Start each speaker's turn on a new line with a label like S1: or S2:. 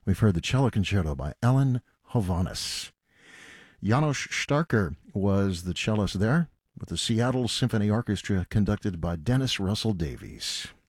S1: We've heard the Cello Concerto by Ellen Hovhaness. Janos Starker was the cellist there, with the Seattle Symphony Orchestra conducted by Dennis Russell Davies.